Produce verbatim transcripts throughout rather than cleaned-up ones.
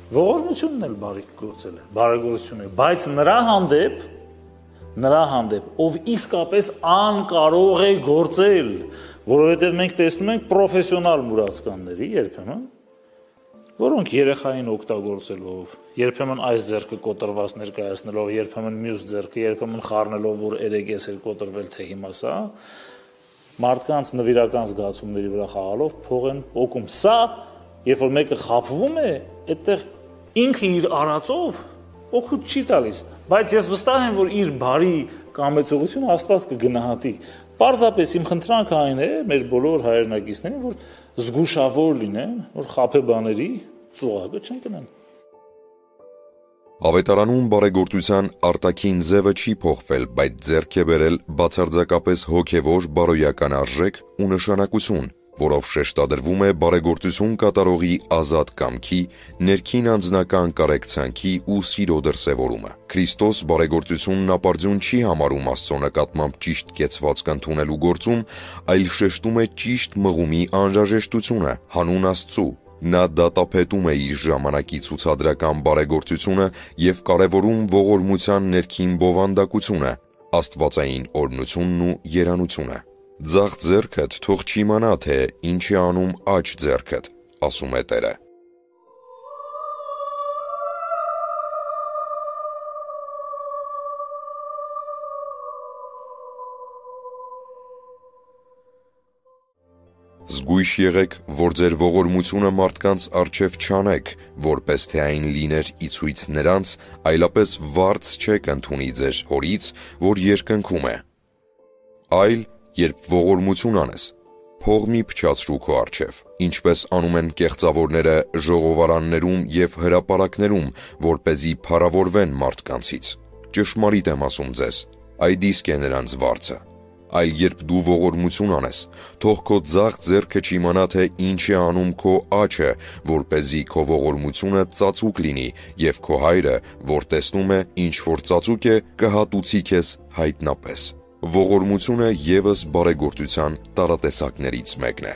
ողորմությունն էլ բարիք գործել է, բարեգործություն է, բայց նրա հանդեպ, նրա հանդեպ, ով իսկապես անկարող է գործել, որովհետև մենք տեսնում ենք պրոֆեսիոնալ մուրացկանների երբեմն, որոնք երեխային օգտագործելով, երբեմն այս ձեռքը կոտրված ներկայացնելով, երբեմն մյուս ձեռքը, երբեմն խառնելով, որ երեգես էր կոտրվել, թե հիմա սա, մարդկանց նվիրական զգացումների վրա խաղալով փող են օգում։ Սա, երբ որ մեկը խաբվում է, այդտեղ ինքը իր արածով օգուտ չի տալիս, բայց ես վստահ եմ, որ իր բարի կամեցողությունը Աստված կգնահատի։ Պարզապես իմ խնդրանքը այն է մեր բոլոր հայրենակիցներին, որ զգուշավոր լինեն, որ խաբեբաների ծուղակը չընկնեն։ Ավետարանում բարեգործության արտաքին ձևը չի փոխվել, բայց ձեռք է բերել բացարձակապես հոգևոր բարոյական արժեք ու նշանակություն, որով շեշտադրվում է բարեգործություն կատարողի ազատ կամքի, ներքին անձնական կարեկցանքի ու սիրո դրսևորումը։ Քրիստոս բարեգործությունն ապարդյուն չի համարում Աստծո նկատմամբ ճիշտ կեցվածք ընդունելու գործում, այլ շեշտում է ճիշտ մղումի անհրաժեշտությունը հանուն Աստծու։ Նա դատապետում է իր ժամանակի ցուցադրական բարեգործությունը և կարևորում ողորմության ներքին բովանդակությունը, աստվածային օրհնությունն ու երանությունը։ Ձախ ձեռքդ թող չիմանա, թե ինչ է անում աջ ձեռքդ, ասում է Տերը։ Զգույշ եղեք, որ ձեր ողորմությունը մարդկանց առջև չանեք, որպես թե այն լիներ ի ցույց նրանց, այլապես վարձ չեք ընդունի ձեր հորից, որ երկնքում է։ Այլ, երբ ողորմություն անես, փող մի փչացրու քո առջև, ինչպես անում են կեղծավորները ժողովարաններում և հրապարակներում, որպեսզի փառավորվեն մարդկանցից։ Ճշմարիտ եմ ասում ձեզ, այդ իսկ է նրանց վարձը։ Այլ երբ դու ողորմություն անես, թող քո ձախ ձեռքը չիմանա, թե ինչ է անում քո աջը, որպեսզի քո ողորմությունը ծածուկ լինի, և քո հայրը, որ տեսնում է, ինչ որ ծածուկ է, կհատուցի քեզ հայտնապես։ Ողորմությունը ևս բարեգործության տարատեսակներից մեկն է։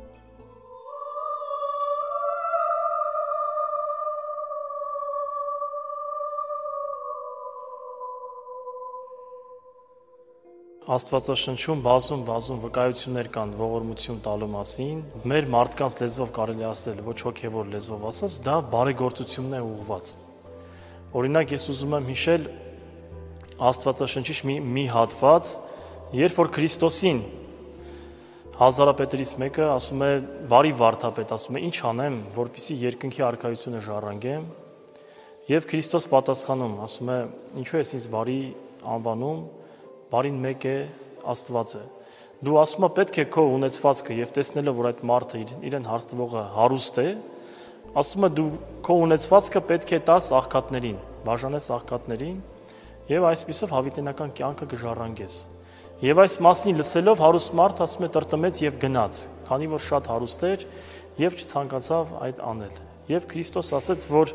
Աստվածաշնչում բազում բազում վկայություններ կան ողորմություն տալու մասին։ Մեր մարդկանց լեզվով կարելի ասել, ոչ հոգևոր լեզվով ասած, դա բարեգործությունն է ուղղված։ Օրինակ, ես ուզում եմ հիշել Աստվածաշնչից մի, մի հատված, երբ որ Քրիստոսին հազարապետերից մեկը ասում է, բարի վարդապետ, ասում է, ինչ անեմ, որպեսզի երկնքի արքայությունը ժառանգեմ, եւ Քրիստոս պատասխանում, ասում է, ինչու ես ինձ բարի անվանում, բարին մեկ է, Աստված է։ Դու ասում ես պետք է քո ունեցվածքը եւ տեսնելով որ այդ մարդը իրեն հարստվողը հարուստ է, ասում է դու քո ունեցվածքը պետք է տաս աղքատներին, բաժանես աղքատներին եւ այսպիսով հավիտենական կյանքը կժառանգես։ Եվ այս մասին լսելով հարուստ մարդ ասում է տրտմեց եւ գնաց, քանի որ շատ հարուստ էր եւ չցանկացավ այդ անել։ Եվ Քրիստոս ասաց, որ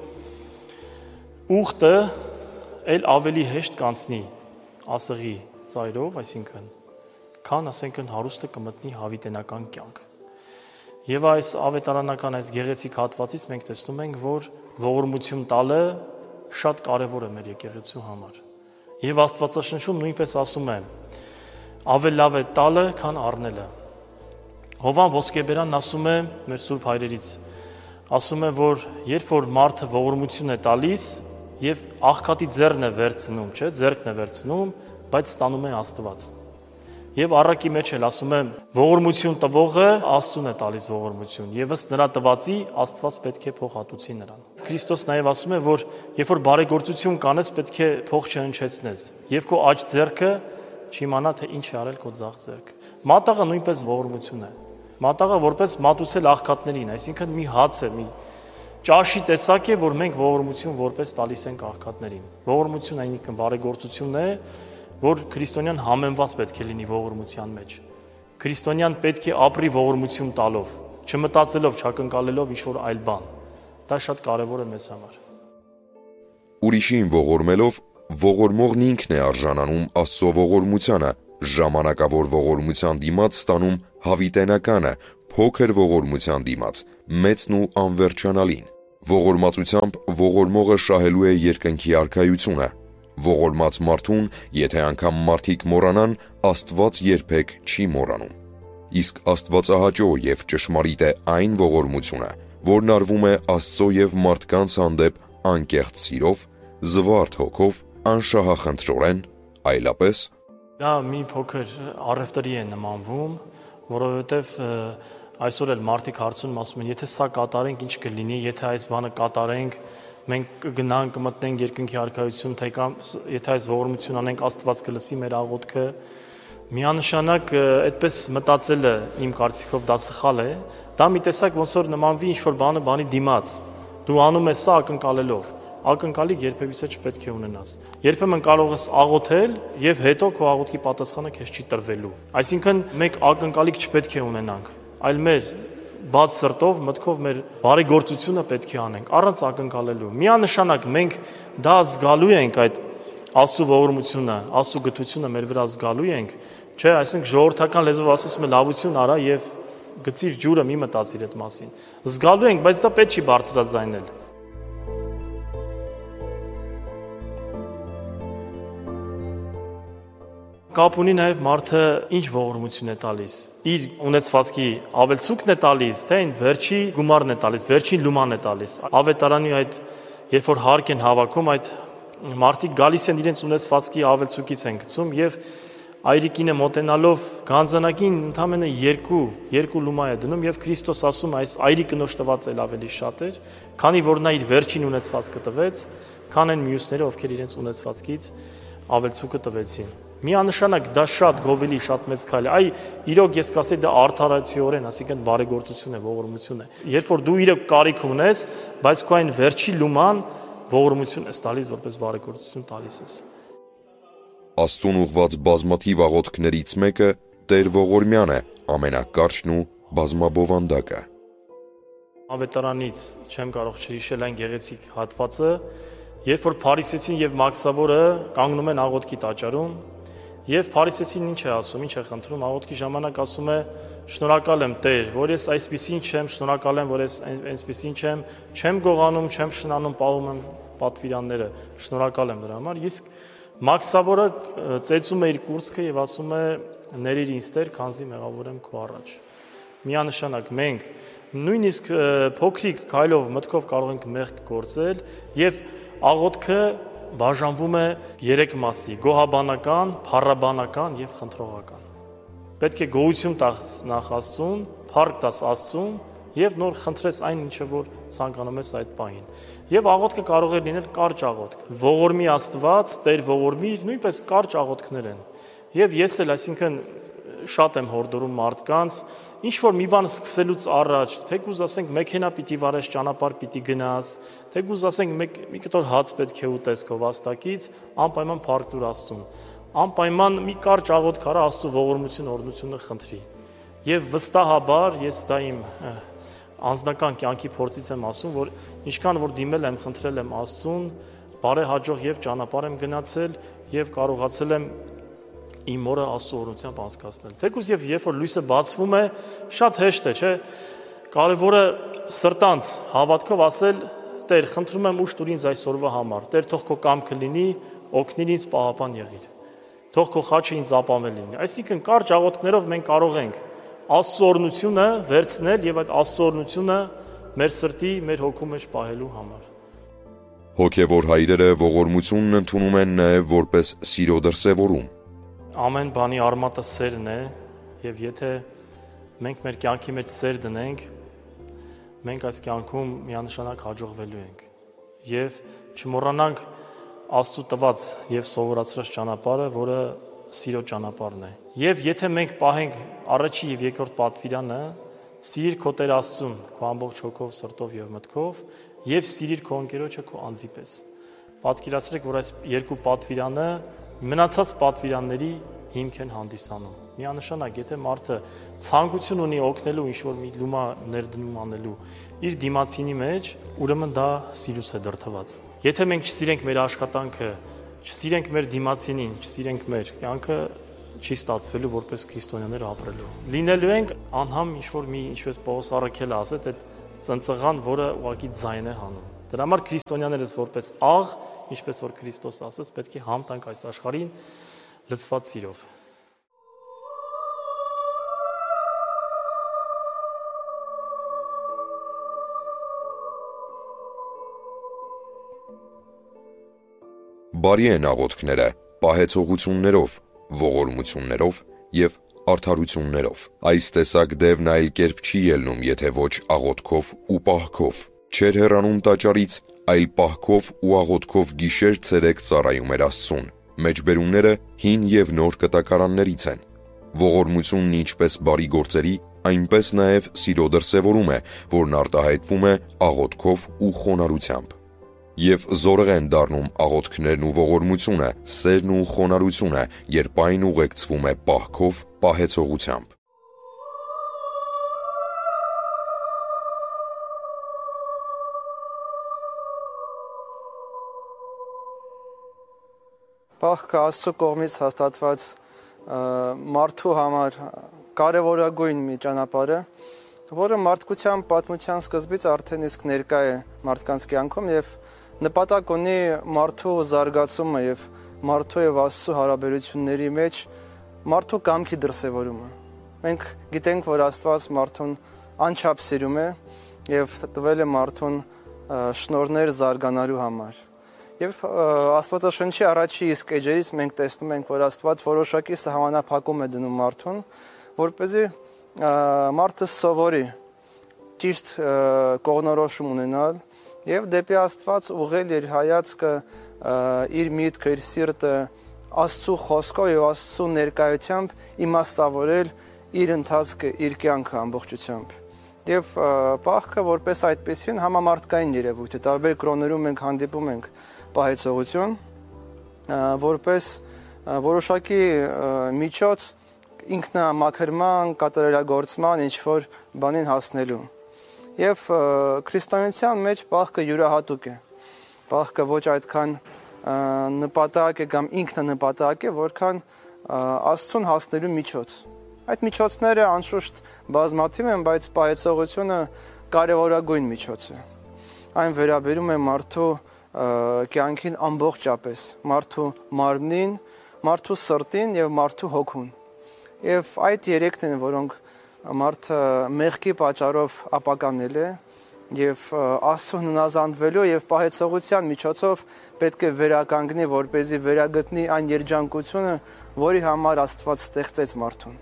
ուխտը ել ավելի հեշտ կանցնի ասեղի ծայրով, այսինքն, քան ասենքն հարուստը կմտնի հավիտենական կյանք։ Եվ այս ավետարանական այս գեղեցիկ հատվածից մենք տեսնում ենք, որ ողորմություն տալը շատ կարևոր է մեր եկեղեցու համար։ Եվ Աստվածաշնչում նույնպես ասում է, ավել լավ է տալը, քան առնելը։ Հովան Ոսկեբերանն ասում է մեր սուրբ հայրերից, ասում է, որ երբ որ մարդը ողորմություն է տալիս եւ աղքատի ձեռն է վերցնում, չէ, ձեռքն է վերցնում, բայց ստանում է Աստված։ Եվ առակի մեջ էլ ասում է, ողորմություն տվողը Աստծուն է տալիս ողորմություն, եւ ըստ նրա տվածի Աստված պետք է փող հատուցի նրան։ Քրիստոս նաեւ ասում է, որ երբ որ բարեգործություն կանես, պետք է փող չհնչեցնես, եւ քո աջ ձեռքը չիմանա, թե ինչ է արել քո ձախ ձեռքը։ Մատաղը նույնպես ողորմություն է։ Մատաղը որպես մատուցել աղքատներին, այսինքն մի հաց է, մի ճաշի տեսակ է, որ մենք ողորմություն որպես տալիս ենք աղքատներին։ Ողորմություն այնինքն բարեգործությունն է, որ քրիստոնյան համեմված պետք է լինի ողորմության մեջ։ Քրիստոնյան պետք է ապրի ողորմություն տալով, չմտածելով, չակնկալելով ինչ-որ այլ բան։ Դա շատ կարևոր է մեզ համար։ Ուրիշին ողորմելով, ողորմողն ինքն է արժանանում Աստծո ողորմությանը, ժամանակավոր ողորմության դիմաց ստանում հավիտենականը, փոքր ողորմության դիմաց մեծն ու անվերջանալին։ Ողորմածությամբ ողորմողը շահելու է երկնքի արքայությունը։ Ողորմած մարդուն, եթե անգամ մարդիկ մոռանան, Աստված երբեք չի մոռանում։ Իսկ աստվածահաճո եւ ճշմարիտ է այն ողորմությունը, որն արվում է Աստծո եւ մարդկանց հանդեպ անկեղծ սիրով, զվարթ հոգով, անշահախնդրորեն, այլապես դա մի փոքր առևտրի է նմանվում, որովհետեւ այսօր էլ մարդիկ հարցնում ասում են, եթե սա կատարենք, ինչ կլինի, եթե այս բանը կատարենք, մենք կգնանք, կմտնենք երկնքի արքայություն, թե կամ եթե այս ողորմություն անենք, Աստված կլսի մեր աղոթքը։ Միանշանակ այդպես մտածելը իմ կարծիքով դա սխալ է, դա մի տեսակ ոնց որ նմանվի ինչ-որ բանը բանի դիմաց։ Դու անում ես սա ակնկալելով, ակնկալիք երբևիցե չպետք է ունենաս։ Երբեմն կարող ես աղոթել եւ հետո քո աղոթքի պատասխանը քեզ չի տրվելու։ Այսինքն մենք ակնկալիք չպետք է ունենանք, այլ մեր բաց սրտով, մտքով մեր բարեգործությունը պետք է անենք, առանց ակնկալելու։ Միանշանակ մենք դա զգալու ենք այդ Աստծո ողորմությունը, Աստծո գթությունը մեր վրա զգալու ենք, չէ, այսինքն ժողովրդական լեզվով ասում է լավություն արա եւ գցիր ջուրը մի մտածիր այդ մասին։ Զգալու ենք, բայց դա պետք չի բարձրաձայնել։ Կապ ունի նաև մարդը ինչ ողորմություն է տալիս։ Իր ունեցվածքի ավելցուկն է տալիս, թե այն վերջի գումարն է տալիս, վերջին լուման է տալիս։ Ավետարանի այդ երբ որ հարկ են հավաքում, այդ մարդիկ գալիս են իրենց ունեցվածքի ավելցուկից են գցում եւ այրիկինը մոտենալով գանձանակին ընդամենը երկու երկու լումա է դնում եւ Քրիստոս ասում այս այրիկնոջ տված էլ ավելի շատ էր, քանի որ նա իր վերջին ունեցվածքը տվեց, քան այն մյուսները, ովքեր իրենց ունեցվածքից ավելցուկը տվեցին։ Միանշանակ դա շատ գովելի, շատ մեծ քայլ է։ Այ իրոք ես կասեի դա արդարացիորեն, այսինքն բարեգործություն է, ողորմություն է։ Երբ որ դու իրոք կարիք ունես, բայց քո այն վերջի լուման ողորմություն ես տալիս, որպես բարեգործություն տալիս ես։ Աստծուն ուղված բազմաթիվ աղոթքներից մեկը Տեր ողորմյան է, ամենակարճն ու բազմաբովանդակը։ Ավետարանից չեմ կարող չհիշել այն գեղեցիկ հատվածը, երբ որ Փարիսեցին եւ Մաքսավորը կանգնում են աղոթքի տաճարում, եւ Փարիսեցին ինչ է ասում, ինչ է խնդրում, աղոթքի ժամանակ ասում է. Շնորհակալ եմ Տեր, որ ես այսպեսին չեմ, շնորհակալ եմ, որ ես այնպեսին չեմ, չեմ գողանում, չեմ շնանում, պահում եմ պատվիրանները, շնորհակալ եմ դրա համար։ Իսկ Մաքսավորը ծեծում է իր կուրծքը եւ ասում է. ներիր ինձ Տեր, քանզի մեղավոր եմ քո առաջ։ Միանշանակ մենք նույնիսկ փոքրիկ քայլով մտքով կարող ենք մեղք գործել եւ աղոթքը բաժանվում է երեք մասի՝ գոհաբանական, փառաբանական եւ խնդրողական։ Պետք է գոհություն տաս նախ Աստծուն, փառք տաս Աստծուն եւ նոր խնդրես այն ինչը որ ցանկանում ես այդ պահին։ Եվ աղոթքը կարող է լինել կարճ աղոթք։ Ողորմի Աստված, Տեր ողորմի, նույնպես կարճ աղոթքներ են։ Եվ ես էլ, այսինքն շատ եմ հորդորում մարդկանց, ինչ որ մի բան սկսելուց առաջ, թեկուզ ասենք մեքենա պիտի վարես, ճանապարհ պիտի գնաս, թեկուզ ասենք մի կտոր հաց պետք է ուտես քո վաստակից, անպայման փառք տուր Աստծուն։ Անպայման մի կարճ աղոթք արա Աստծո ողորմություն, օրհնությունը խնդրի։ Եվ վստահաբար ես դա իմ անձնական կյանքի փորձից եմ ասում, որ ինչքան որ դիմել եմ, խնդրել եմ Աստծուն, բարեհաջող եւ ճանապարհ եմ գնացել եւ կարողացել եմ իմ օրը Աստծո օրհնությամբ անցկացնել։ Թեկուզ եւ երբ որ լույսը բացվում է, շատ հեշտ է, չէ՞։ Կարևորը սրտանց հավատքով ասել. Տեր, խնդրում եմ ուշ տուր ինձ այսօրվա համար։ Տեր, թող քո կամքը լինի, օգնիր ինձ, պահապան եղիր։ Թող քո խաչը ինձ ապամել լինի։ Այսինքն կարճ աղոթքներով մենք կարող ենք Աստծո օրհնությունը վերցնել եւ այդ Աստծո օրհնությունը մեր սրտի, մեր հոգու մեջ պահելու համար։ Հոգևոր հայրերը ողորմությունն ընդունում են նաեւ որպես սիրո դրսևորում։ Ամեն բանի արմատը սերն է, եւ եթե մենք մեր կյանքի մեջ սեր դնենք, մենք այս կյանքում միանշանակ հաջողվելու ենք։ Եվ չմոռանանք Աստծո տված եւ սովորացրած ճանապարհը, որը սիրո ճանապարհն է։ Եվ եթե մենք պահենք առաջի եւ երկրորդ պատվիրանը, սիրիր քո Տեր Աստծուն, քո ամբողջ հոգով, սրտով եւ մտքով, եւ սիրիր քո ընկերոջը քո անձի պես։ Պատկերացրեք, որ այս երկու պատվիրանը մնացած պատվիրանների հիմք են հանդիսանում։ Միանշանակ, եթե մարդը ցանկություն ունի օգնելու ինչ-որ մի լումա ներդնում անելու իր դիմացինի մեջ, ուրեմն դա սիրուց է դրդված։ Եթե մենք չսիրենք մեր աշխատանքը, չսիրենք մեր դիմացինին, չսիրենք մեր կյանքը, չի ստացվելու որպես քրիստոնյաներ ապրելու։ Լինելու ենք անհամ ինչ-որ մի, ինչպես Պողոս առաքելը ասեց, այդ ծնծղան, որը ուղղակի ձայն է հանում։ Դրա համար քրիստոնյաներս որպես աղ, ինչպես որ Քրիստոս ասաց, պետք է համ տանք այս աշխարհին լցված սիրով։ Բարի են աղոթքները, պահեցողություններով, ողորմություններով և արդարություններով։ Այս տեսակ դևն այլ կերպ չի ելնում, եթե ոչ աղոթքով ու պահքով։ Չէր հեռանում տաճարից, այլ պահքով ու աղոթքով գիշեր ցերեկ ծառայում էր Աստծուն։ Մեջբերումները հին և նոր կտակարաններից են։ Ողորմությունն ինչպես բարի գործերի, այնպես նաև սիրո դրսևորում է, որն արտահայտվում է աղոթքով ու խոնարհությամբ։ Եվ զորեղ են դառնում աղոթքներն ու ողորմությունը, սերն ու խոնարհությունը, երբ այն ուղեկցվում է պահքով, պահեցողությամբ։ Պահքը Աստծո կողմից հաստատված մարդու համար կարևորագույն մի ճանապարհ է, որը մարդկության պատմության սկզբից արդեն իսկ ներկա է մարդկանց կյանքում եւ նպատակ ունի մարդու զարգացումը եւ մարդու եւ Աստծո հարաբերությունների մեջ մարդու կամքի դրսևորումը։ Մենք գիտենք, որ Աստված մարդուն անչափ սիրում է եւ տվել է մարդուն շնորհներ զարգանալու համար։ Եվ Աստվածաշնչի առաջի իսկ էջերից մենք տեսնում ենք, որ Աստված որոշակի սահմանափակում է դնում մարդուն, որպեսզի մարդը սովորի ճիշտ կողմնորոշում ունենալ եւ դեպի Աստված ուղղել իր հայացքը, իր միտքը, իր սիրտը Աստծո խոսքով եւ Աստծո ներկայությամբ իմաստավորել իր ընթացքը, իր կյանքը ամբողջությամբ։ Եվ պահքը որպես այդպեսին համամարտկային երևույթ է, տարբեր կրոններում մենք հանդիպում ենք պահեցողություն, որպես որոշակի միջոց ինքնամաքրման, կատարելագործման ինչ-որ բանին հասնելու։ Եվ քրիստոնեության մեջ պահքը յուրահատուկ է։ Պահքը ոչ այդքան նպատակ է կամ ինքնանպատակ է, որքան Աստծուն հասնելու միջոց։ Այդ միջոցները անշուշտ բազմաթիվ են, բայց պահեցողությունը կարևորագույն միջոց է։ Այն վերաբերում է մարդու կյանքին ամբողջապես, մարդու մարմնին, մարդու սրտին եւ մարդու հոգուն։ Եվ այդ երեքն են, որոնք մարդը մեղքի պատճառով ապականել է եւ Աստծուն հնազանդվելու եւ պահեցողության միջոցով պետք է վերականգնի, որպեսզի վերագտնի այն երջանկությունը, որի համար Աստված ստեղծեց մարդուն։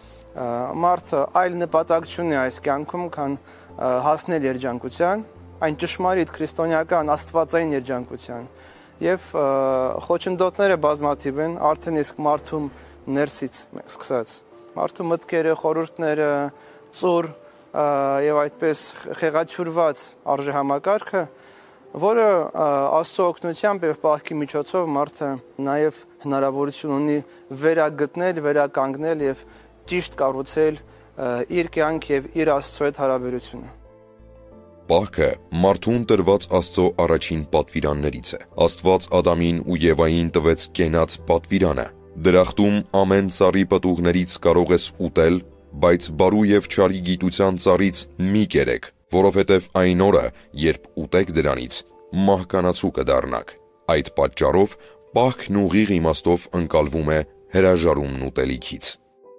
Մարդը այլ նպատակ չունի այս կյանքում, քան հասնել երջանկության, այն ճշմարիտ քրիստոնեական աստվածային երջանկության։ Եվ խոչընդոտները բազմաթիվ են, արդեն իսկ մարդու ներսից սկսած։ Մարդու մտքերը, խորհուրդները, ծուր եւ այդպես խեղաթյուրված արժեհամակարգը, որը Աստծո օգնությամբ եւ պահքի միջոցով մարդը նաեւ հնարավորություն ունի վերագտնել, վերականգնել եւ ճիշտ կառուցել իր կյանք եւ իր Աստծո հետ հարաբերությունը։ Պահքը մարդուն տրված Աստծո առաջին պատվիրաններից է։ Աստված Ադամին ու Եվային տվեց կենաց պատվիրանը։ Դրախտում ամեն ծառի պտուղներից կարող ես ուտել, բայց բարու եւ չարի գիտության ծառից մի կերեք, որովհետեւ այն օրը, երբ ուտեք դրանից, մահկանացու կդառնաք։ Այդ պատճառով պահքն ուղիղ իմաստով ընկալվում է հրաժարումն ուտելիքից։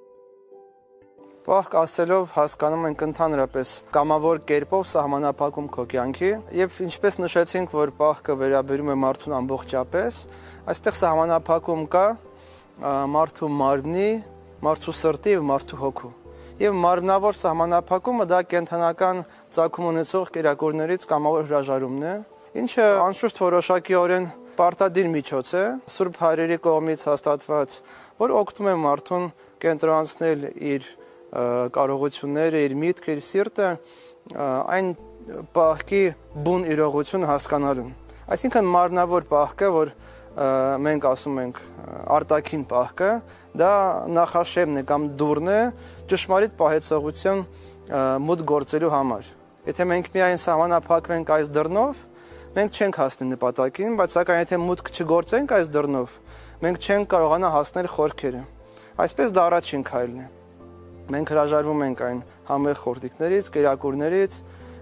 Պահք ասելով հասկանում ենք ընդհանրապես կամավոր կերպով սահմանափակում քո կյանքի եւ ինչպես նշեցինք, որ պահքը վերաբերում է մարդուն ամբողջապես, այստեղ սահմանափակում կա մարդու մարմնի, մարդու սրտի եւ մարդու հոգու։ Եվ մարմնավոր սահմանափակումը դա կենթանական ծագում ունեցող կերակուրներից կամավոր հրաժարումն է, ինչը անշուշտ որոշակիորեն պարտադիր միջոց է, Սուրբ Հայրերի կողմից հաստատված, որ օգնում է մարդուն կենտրոնացնել իր կարողությունները, իր միտքը, իր սիրտը այն պահքի բուն իրողություն հասկանալուն։ Այսինքն մարմնավոր պահքը, որ մենք ասում ենք արտաքին պահքը, դա նախաշեմն է կամ դուռն է ճշմարիտ պահեցողություն մուտք գործելու համար։ Եթե մենք միայն սահմանափակվենք այս դռնով, մենք չենք հասնի նպատակին, բայց սակայն եթե մուտք չգործենք այս դռնով, մենք չենք կարողանա հասնել խորքերը։ Այսպես դա առաջին քայլն է։ Մենք հրաժարվում ենք այն համեղ խորտիկներից, կերակուրներից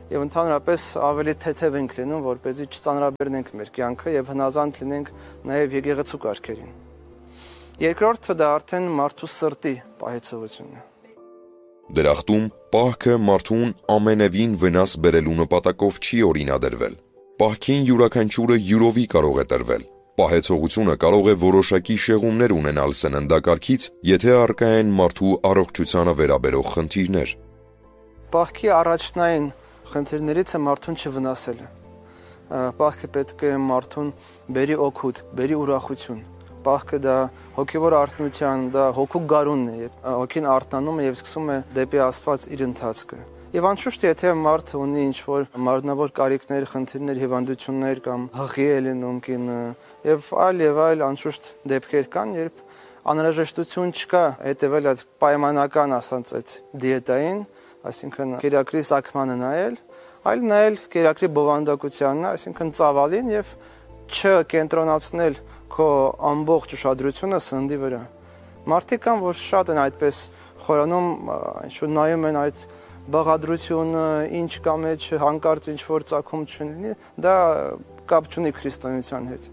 եւ ընդհանրապես ավելի թեթև ենք լինում, որպեսզի չծանրաբեռնենք մեր կյանքը եւ հնազանդ լինենք նաեւ եկեղեցու կարգերին։ Երկրորդը դա արդեն մարդու սրտի պահեցողությունն է։ Դրախտում պահքը մարդուն ամենևին վնաս բերելու նպատակով չի օրինադրվել։ Պահքին յուրաքանչյուրը յուրովի կարող է տրվել։ Պահեցողությունը կարող է որոշակի շեղումներ ունենալ սննդակարգից, եթե առկա են մարդու առողջությանը վերաբերող խնդիրներ։ Պահքի առաջնային խնդիրներից է մարդուն չվնասելը։ Պահքը պետք է մարդուն բերի օգուտ, բերի ուրախություն։ Պահքը դա հոգևոր արթնության, դա հոգու գարունն է, հոգին արթնանում է եւ սկսում է դեպի Աստված իր ընթացքը։ Եվ անշուշտ եթե մարդը ունի ինչ-որ մարմնավոր կարիքներ, խնդիրներ, հիվանդություններ կամ հղի է լինում կինը եւ այլ եւ այլ անշուշտ դեպքեր կան, երբ անհրաժեշտություն չկա հետեւել այդ պայմանական ասած այդ դիետային, այսինքն կերակրի սակմանը նայել, այլ նայել կերակրի բովանդակությանն, այսինքն ծավալին եւ չկենտրոնացնել քո ամբողջ ուշադրությունը սննդի վրա։ Մարդիկ կան, որ շատ են այդպես խորանում, ինչ-որ նայում են այդ բաղադրությունը, ինչ կա մեջ, հանկարծ ինչ որ ծագում չլինի, դա կապ չունի քրիստոնեության հետ։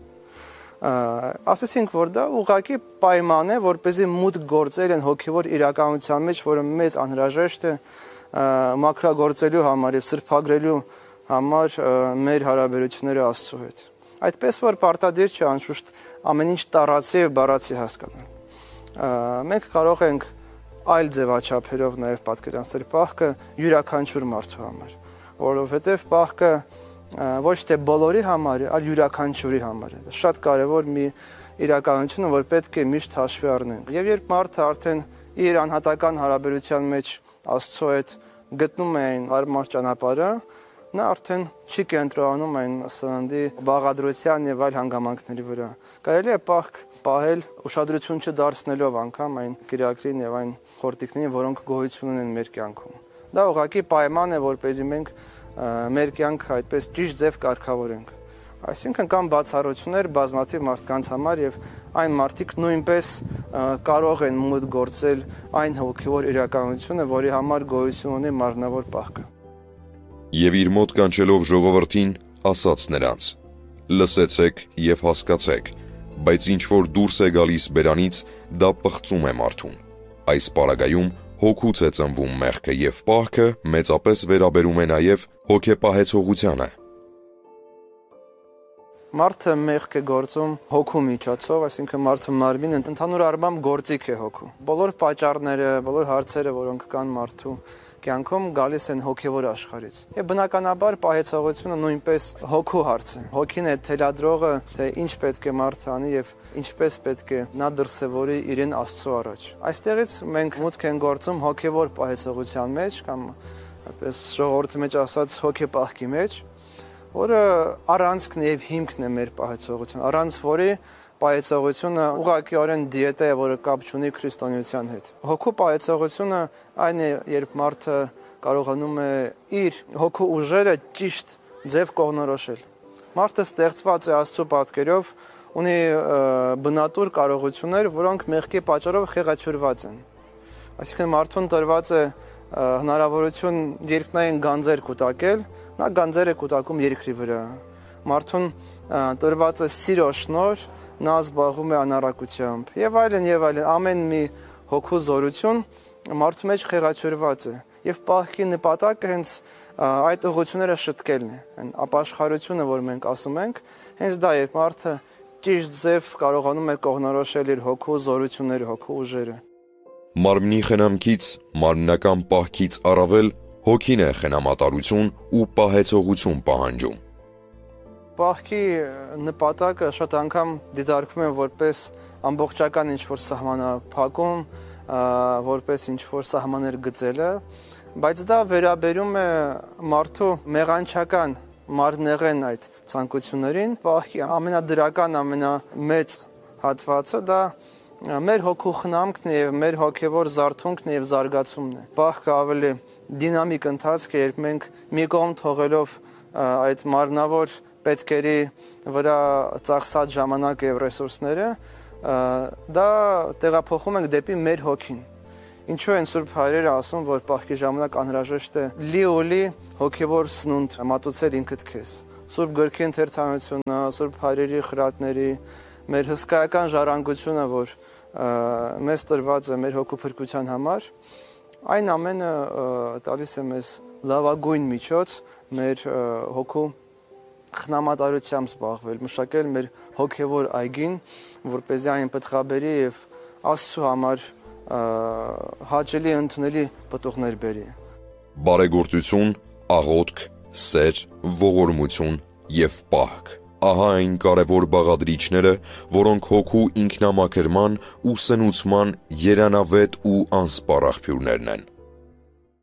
Ասեցինք, որ դա ուղղակի պայման է, որպեսզի մուտք գործել են հոգևոր իրականության մեջ, որը մեզ անհրաժեշտ է մաքրագործելու համար եւ սրբագրելու համար մեր հարաբերությունները Աստծո հետ։ Այդպես որ պարտադիր չէ անշուշտ ամեն ինչ տառացի եւ բառացի հասկանալ։ Մենք կարող ենք այլ ձևաչափերով նաև պատկերացնել պահքը յուրաքանչյուր մարդու համար, որովհետև պահքը ոչ թե բոլորի համար է, այլ յուրաքանչյուրի համար է։ Շատ կարևոր մի իրականություն, որ պետք է միշտ հաշվի առնենք։ Եվ երբ մարդը արդեն իր անհատական հարաբերության մեջ Աստծո հետ գտնում է այն հարմար ճանապարհը, նա արդեն չի կենտրոնանում այն սննդի բաղադրության եւ այլ հանգամանքների վրա։ Կարելի է պահք պահել ուշադրություն չդարձնելով անգամ այն կերակրին եւ այն խորտիկներին, որոնք գոյություն ունեն մեր կյանքում։ Դա ուղղակի պայման է, որպեսզի մենք մեր կյանքը այդպես ճիշտ ձև կարգավորենք։ Այսինքն կան բացառություններ բազմաթիվ մարդկանց համար եւ այն մարդիկ նույնպես կարող են մուտք գործել այն հոգեվոր իրականությունը, որի համար գոյություն ունի մարմնավոր պահքը։ Եվ իր մոտ կանչելով ժողովրդին, ասաց նրանց. լսեցեք եւ հասկացեք, բայց ինչ որ դուրս է գալիս բերանից, դա պղծում է մարդուն։ Այս պարագայում հոգուց է ծնվում մեղքը եւ պահքը մեծապես վերաբերում է նաեւ հոգեպահեցողությանը։ Մարդը մեղք է գործում հոգու միջոցով, այսինքն մարդը մարմինը ընդհանուր առմամբ գործիք է հոգու։ Բոլոր պատճառները, բոլոր հարցերը, որոնք կան մարդու կյանքում, գալիս են հոգևոր աշխարհից։ Եվ բնականաբար պահեցողությունը նույնպես հոգու հարց է։ Հոգին է թելադրողը, թե ինչ պետք է մարդը անի եւ ինչպես պետք է նա դրսևորի իրեն Աստծո առաջ։ Այստեղից մենք մուտք ենք գործում հոգևոր պահեցողության մեջ կամ այդպես ժողովրդի մեջ ասած հոգեպահքի մեջ, որը առանցքն եւ հիմքն է մեր պահեցողության, առանց որի պահեցողությունը ուղղակիորեն դիետա է, որը կապ չունի քրիստոնեության հետ։ Հոգու պահեցողությունը այն է, երբ մարդը կարողանում է իր հոգու ուժերը ճիշտ ձև կողմնորոշել։ Մարդը ստեղծված է Աստծո պատկերով, ունի բնատուր կարողություններ, որոնք մեղքի պատճառով խեղաթյուրված են։ Այսինքն մարդուն տրված է հնարավորություն երկնային գանձեր կուտակել, նա գանձեր է կուտակում երկրի վրա։ Մարդուն տրված է սիրո շնորհ, նա զբաղվում է անառակությամբ եւ այլն եւ այլն, ամեն մի հոգու զորություն մարդու մեջ խեղաթյուրված է եւ պահքի նպատակը հենց այդ ուղղությունները շտկելն է, այն ապաշխարությունը, որ մենք ասում ենք, հենց դա է, մարդը ճիշտ ձև կարողանում է կողմնորոշել իր հոգու զորությունները, հոգու ուժերը։ Մարմնի խնամքից, մարմնական պահքից առավել հոգին է խնամատարություն ու պահեցողություն պահանջում։ Պահքի նպատակը շատ անգամ դիտարկվում է որպես ամբողջական ինչ-որ սահմանափակում, որպես ինչ-որ սահմաններ գծելը, բայց դա վերաբերում է մարդու մեղանչական մարմնեղեն այդ ցանկություններին։ Պահքի ամենադրական, ամենամեծ հատվածը դա մեր հոգու խնամքն է եւ մեր հոգեվոր զարթոնքն եւ զարգացումն է։ Պահքը ավելի դինամիկ ընթացք է, երբ մենք մի կողմ թողելով այդ մարմնավոր պետքերի վրա ծախսած ժամանակը եւ ռեսուրսները, դա տեղափոխում ենք դեպի մեր հոգին։ Ինչու են Սուրբ Հայրերը ասում, որ պահքի ժամանակ անհրաժեշտ է լիոլի հոգևոր սնունդ մատուցել ինքդ քեզ։ Սուրբ գրքի ընթերցանությունը, Սուրբ Հայրերի խրատների, մեր հսկայական ժառանգությունը, որ մեզ տրված է մեր հոգու փրկության համար, այն ամենը տալիս է մեզ լավագույն միջոց մեր հոգու խնամատարությամբ զբաղվել, մշակել մեր հոգևոր այգին, որպեսզի այն պտղաբերի եւ Աստծո համար հաճելի ընդունելի պտուղներ բերի։ Բարեգործություն, աղոթք, սեր, ողորմություն եւ պահք։ Ահա այն կարևոր բաղադրիչները, որոնք հոգու ինքնամաքրման ու սնուցման երանավետ ու անսպառ աղբյուրներն են։